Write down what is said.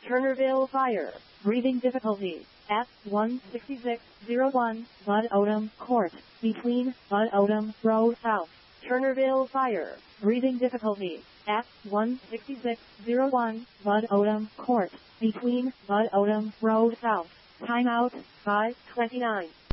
Turnerville Fire. Breathing difficulty. F-16601, Bud Odom Court. Between Bud Odom Road South. Turnerville Fire. Breathing difficulty. F-16601, Bud Odom Court. Between Bud Odom Road South. Timeout, 5:29.